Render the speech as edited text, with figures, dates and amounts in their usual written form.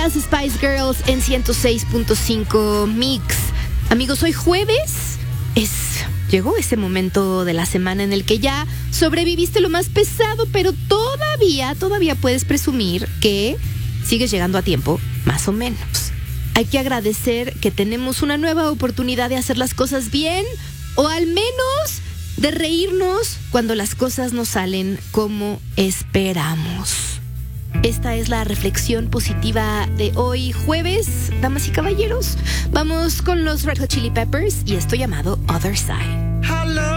las Spice Girls en 106.5 Mix. Amigos, hoy jueves llegó ese momento de la semana en el que ya sobreviviste lo más pesado, pero todavía puedes presumir que sigues llegando a tiempo, más o menos. Hay que agradecer que tenemos una nueva oportunidad de hacer las cosas bien, o al menos de reírnos cuando las cosas no salen como esperamos. Esta es la reflexión positiva de hoy jueves, damas y caballeros. Vamos con los Red Hot Chili Peppers y esto llamado Other Side.